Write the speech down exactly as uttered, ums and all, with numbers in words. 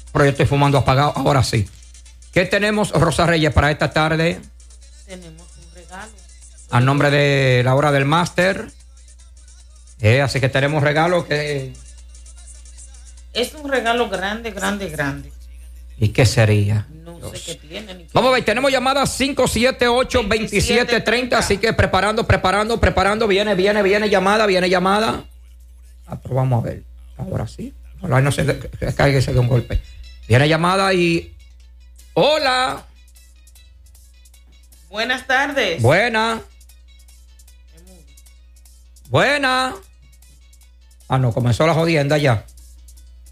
Pero yo estoy fumando apagado, ahora sí. ¿Qué tenemos, Rosa Reyes, para esta tarde? Tenemos un regalo. A nombre de la hora del máster. Eh, así que tenemos regalo que... Es un regalo grande, grande, grande. ¿Y qué sería? No Dios. sé qué tiene. Ni qué Vamos a ver, tenemos llamada cinco siete ocho, veintisiete treinta, así que preparando, preparando, preparando. Viene, viene, viene llamada, viene llamada. Ah, pero vamos a ver. Ahora sí. Ojalá no se caiga y se dé un golpe. Viene llamada y... Hola. Buenas tardes. Buena. Buena. Ah, no, comenzó la jodienda ya.